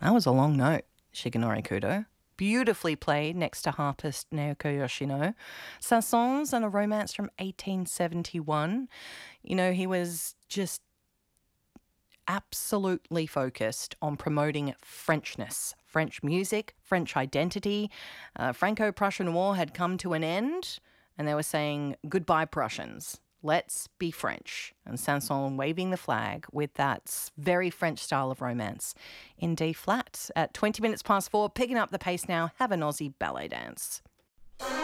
That was a long note, Shigenori Kudo. Beautifully played next to harpist Naoko Yoshino. Sansons and a Romance from 1871. You know, he was just absolutely focused on promoting Frenchness, French music, French identity. Franco-Prussian War had come to an end, and they were saying, goodbye, Prussians. Let's be French. And Sanson waving the flag with that very French style of romance in D flat at 20 minutes past 4, picking up the pace now. Have an Aussie ballet dance.